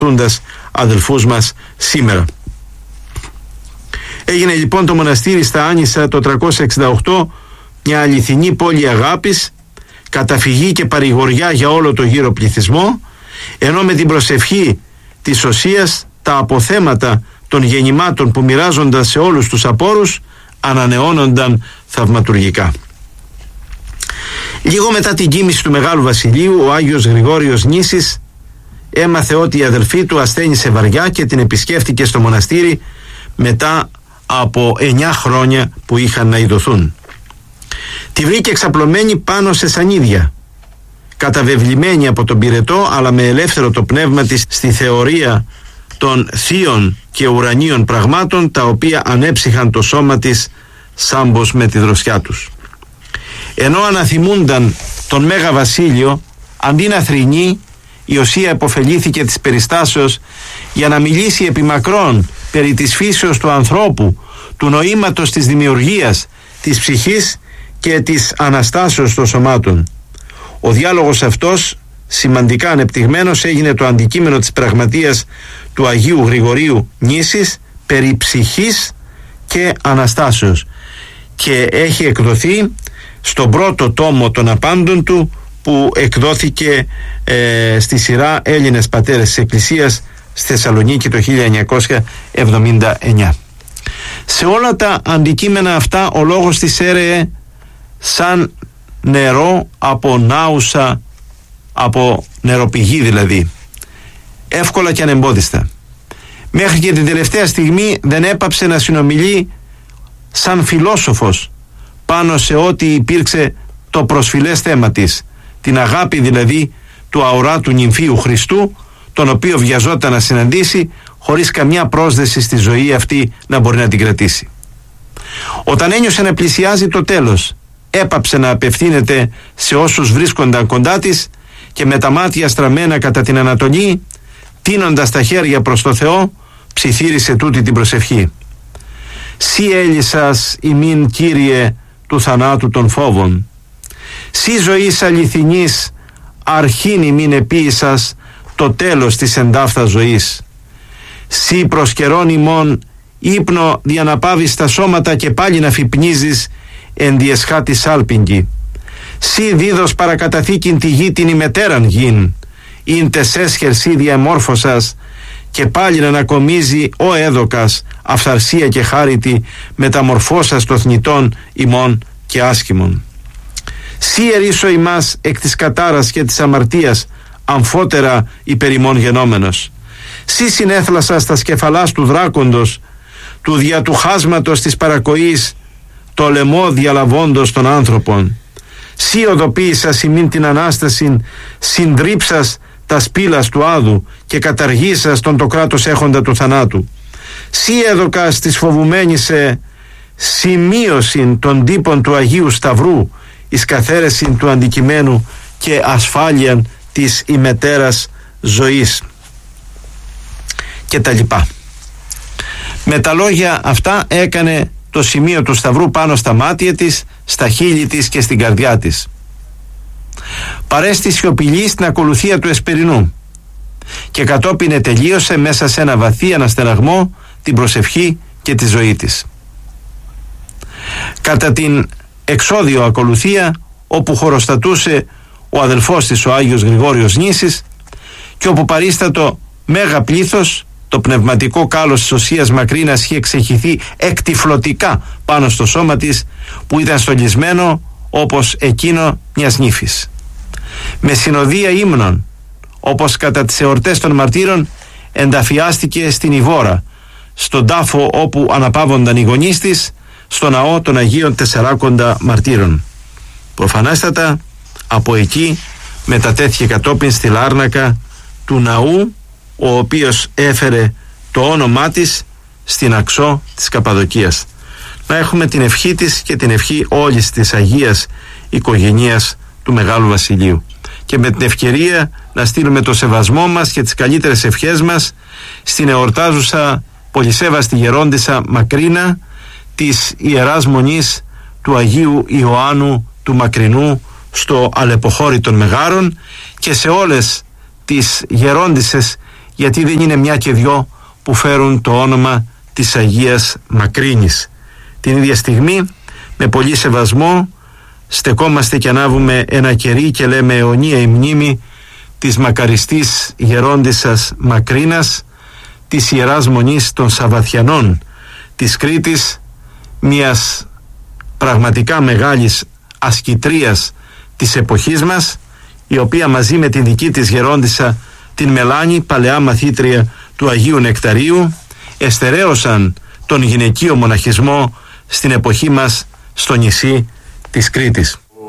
αδελφούς μας σήμερα. Έγινε λοιπόν το μοναστήρι στα Άνισσα το 368 μια αληθινή πόλη αγάπης, καταφυγή και παρηγοριά για όλο το γύρο πληθυσμό, ενώ με την προσευχή της Οσίας τα αποθέματα των γεννημάτων που μοιράζονταν σε όλους τους απόρους ανανεώνονταν θαυματουργικά. Λίγο μετά την κοίμηση του Μεγάλου Βασιλείου, ο Άγιος Γρηγόριος Νήσης έμαθε ότι η αδελφή του ασθένησε βαριά και την επισκέφτηκε στο μοναστήρι μετά από 9 χρόνια που είχαν να ειδωθούν. Τη βρήκε εξαπλωμένη πάνω σε σανίδια, καταβεβλημένη από τον πυρετό, αλλά με ελεύθερο το πνεύμα της στη θεωρία των θείων και ουρανίων πραγμάτων, τα οποία ανέψυχαν το σώμα της σάμπος με τη δροσιά τους. Ενώ αναθυμούνταν τον Μέγα Βασίλειο, αντί να θρηνεί, η Οσία επωφελήθηκε της περιστάσεως για να μιλήσει επιμακρών περί της φύσεως του ανθρώπου, του νοήματος της δημιουργίας, της ψυχής και της αναστάσεως των σωμάτων. Ο διάλογος αυτός, σημαντικά ανεπτυγμένος, έγινε το αντικείμενο της πραγματείας του Αγίου Γρηγορίου Νήσης περί ψυχής και αναστάσεως και έχει εκδοθεί στον πρώτο τόμο των απάντων του, που εκδόθηκε στη σειρά Έλληνες Πατέρες της Εκκλησίας στη Θεσσαλονίκη το 1979. Σε όλα τα αντικείμενα αυτά ο λόγος της έρεε σαν νερό από νάουσα, από νεροπηγή δηλαδή, εύκολα και ανεμπόδιστα. Μέχρι και την τελευταία στιγμή δεν έπαψε να συνομιλεί σαν φιλόσοφος πάνω σε ό,τι υπήρξε το προσφυλές θέμα της, την αγάπη δηλαδή του αοράτου νυμφίου Χριστού, τον οποίο βιαζόταν να συναντήσει χωρίς καμιά πρόσδεση στη ζωή αυτή να μπορεί να την κρατήσει. Όταν ένιωσε να πλησιάζει το τέλος, έπαψε να απευθύνεται σε όσους βρίσκονταν κοντά της και με τα μάτια στραμμένα κατά την Ανατολή, τίνοντας τα χέρια προς το Θεό, ψιθύρισε τούτη την προσευχή. «Σύ έλυσας ημίν, Κύριε, του θανάτου των φόβων. Σύ ζωής αληθινής, αρχήν ημίν επίησας το τέλος της εντάφθας ζωής. Σύ προς καιρόν ημών ύπνο διαναπάβεις τα σώματα και πάλι να φυπνίζεις εν διεσχάτης άλπιγγι. Σύ δίδος παρακαταθήκην τη γη την ημετέραν γην, ειν τεσέσχερ σύ διαμόρφωσας και πάλι να ανακομίζει ο έδωκας αυθαρσία και χάριτη μεταμορφώσας το θνητών ημών και άσχημων. Σύ ερίσο ημάς εκ της κατάρας και της αμαρτίας αμφότερα υπερ ημών γενόμενος. Σύ συνέθλασας τα σκεφαλάς του δράκοντος, του δια του χάσματος της παρακοής, το λαιμό διαλαβώντος των άνθρωπων. Σύ οδοποίησας ημίν την Ανάστασιν, συντρίψας τα σπήλας του άδου και καταργήσας τον το κράτος έχοντα του θανάτου. Σύ έδωκας της φοβουμένησε σημείωσιν των τύπων του Αγίου Σταυρού, εις καθαίρεσιν του αντικειμένου και ασφάλειαν της ημετέρας ζωής» και τα λοιπά. Με τα λόγια αυτά έκανε το σημείο του Σταυρού πάνω στα μάτια της, στα χείλη της και στην καρδιά της. Παρέστη σιωπηλή στην ακολουθία του εσπερινού και κατόπιν ετελείωσε μέσα σε ένα βαθύ αναστεναγμό την προσευχή και τη ζωή της. Κατά την εξώδιο ακολουθία, όπου χωροστατούσε ο αδελφός της ο Άγιος Γρηγόριος Νήσης και όπου παρίστατο μέγα πλήθος, το πνευματικό κάλος της Οσίας Μακρύνας είχε εξεχυθεί εκτυφλωτικά πάνω στο σώμα της, που ήταν στολισμένο όπως εκείνο μιας νύφης. Με συνοδεία ύμνων, όπως κατά τις εορτές των μαρτύρων, ενταφιάστηκε στην Ιβόρα, στον τάφο όπου αναπαύονταν οι γονείς της, στο ναό των Αγίων Τεσσαράκοντα Μαρτύρων. Προφανέστατα από εκεί μετατέθηκε κατόπιν στη Λάρνακα του ναού, ο οποίος έφερε το όνομά της στην Αξό της Καπαδοκίας. Να έχουμε την ευχή της και την ευχή όλης της Αγίας οικογενείας του Μεγάλου Βασιλείου, και με την ευκαιρία να στείλουμε το σεβασμό μας και τις καλύτερες ευχές μας στην εορτάζουσα πολυσέβαστη γερόντισσα Μακρίνα της Ιεράς Μονής του Αγίου Ιωάννου του Μακρινού στο Αλεποχώρι των Μεγάρων, και σε όλες τις γερόντισσες γιατί δεν είναι μια και δυο που φέρουν το όνομα της Αγίας Μακρύνης. Την ίδια στιγμή, με πολύ σεβασμό, στεκόμαστε και ανάβουμε ένα κερί και λέμε αιωνία η μνήμη της μακαριστής γερόντισσας Μακρύνας, της Ιεράς Μονής των Σαββατιανών της Κρήτης, μιας πραγματικά μεγάλης ασκητρίας της εποχής μας, η οποία μαζί με την δική της γερόντισσα την Μελάνη, παλαιά μαθήτρια του Αγίου Νεκταρίου, εστερέωσαν τον γυναικείο μοναχισμό στην εποχή μας στο νησί της Κρήτης.